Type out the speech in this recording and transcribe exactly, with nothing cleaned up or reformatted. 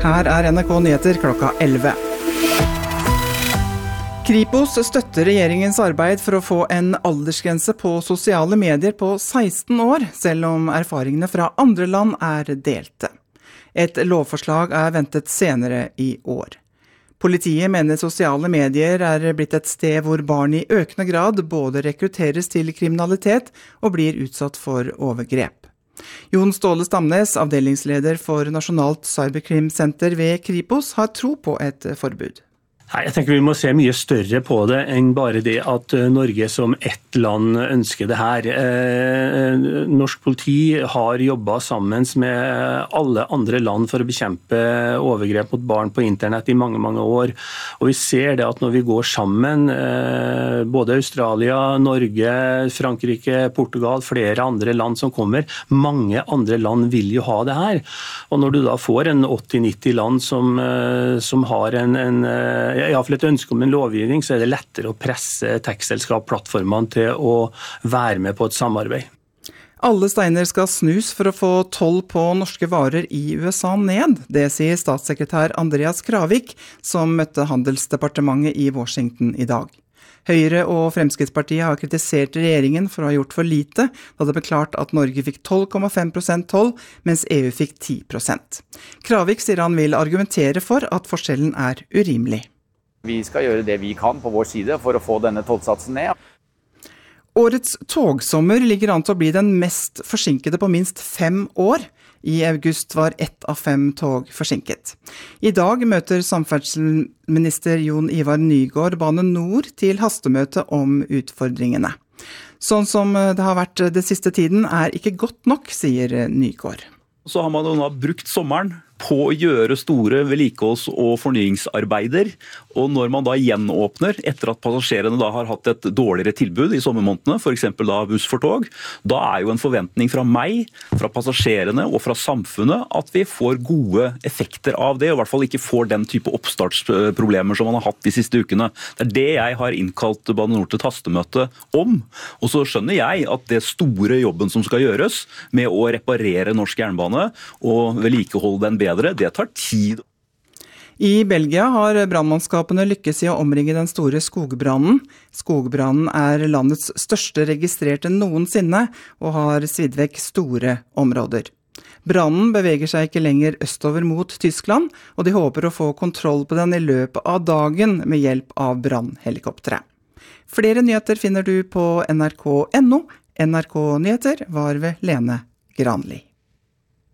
Her er N R K Nyheter klokka elleve. Kripos støtter regjeringens arbeid for å få en aldersgrense på sosiale medier på seksten år, selv om erfaringene fra andre land er delte. Et lovforslag er ventet senere i år. Politiet mener sosiale medier er blitt et sted hvor barn i økende grad både rekrutteres til kriminalitet og blir utsatt for overgrep. Jon Ståle Stamnes, avdelingsleder for Nasjonalt Cyberkrimsenter ved Kripos, har tro på et forbud. Nei, jeg tenker vi må se mye større på det enn bare det at Norge som ett land ønsker det her. Eh, norsk politi har jobbet sammen med alle andre land for å bekjempe overgrep mot barn på internett i mange, mange år. Og vi ser det at når vi går sammen, eh, både Australia, Norge, Frankrike, Portugal, flere andre land som kommer, mange andre land vil jo ha det her. Og når du da får en åtti til nitti land som, eh, som har en, en I hvert fall et ønske om en lovgivning, så er det lettere å presse tekstselskap-plattformene til å være med på et samarbeid. Alle steiner skal snus for å få toll på norske varer i U S A ned. Det sier statssekretær Andreas Kravik, som møtte Handelsdepartementet i Washington i dag. Høyre og Fremskrittspartiet har kritisert regjeringen for å ha gjort for lite, da det ble klart at Norge fikk tolv komma fem prosent toll, mens E U fikk ti prosent. Kravik sier han vil argumentere for at forskjellen er urimelig. Vi skal gjøre det vi kan på vår side for å få denne tollsatsen ned. Årets togsommer ligger an til å bli den mest forsinkede på minst fem år. I august var ett av fem tog forsinket. I dag møter samferdselsminister Jon Ivar Nygård Bane Nor til hastemøte om utfordringene. Sånn som det har vært det siste tiden er ikke godt nok, sier Nygård. Så har man jo nå brukt sommeren på å gjøre store vedlikeholds- og fornyingsarbeider, og når man da gjenåpner etter at passasjerene da har hatt et dårligere tilbud i sommermånedene, for eksempel da buss for tog, da er jo en forventning fra meg, fra passasjerene og fra samfunnet at vi får gode effekter av det, og i hvert fall ikke får den type oppstartsproblemer som man har hatt de siste ukene. Det er det jeg har innkalt Bane Nor til et hastemøte om, og så skjønner jeg at det store jobben som skal gjøres med å reparere norsk jernbane og vedlikeholde den bedre, det tar tid. I Belgia har brannmannskapene lykkes i å omringe den store skogbrannen. Skogbrannen er landets største registrerte noensinne og har svidd vekk store områder. Brannen beveger seg ikke lenger østover mot Tyskland, og de håper å få kontroll på den i løpet av dagen med hjelp av brannhelikoptre. Flere nyheter finner du på N R K punktum no. N R K Nyheter var ved Lene Granli.